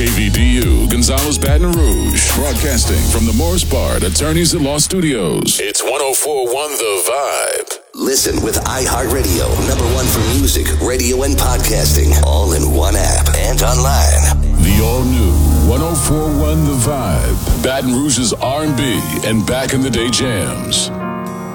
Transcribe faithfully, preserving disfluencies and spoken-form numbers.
K V D U, Gonzales, Baton Rouge. Broadcasting from the Morris Bard Attorneys at Law Studios. It's one oh four point one The Vibe. Listen with iHeartRadio, number one for music, radio, and podcasting, all in one app and online. The all-new one oh four point one The Vibe. Baton Rouge's R and B and back-in-the-day jams.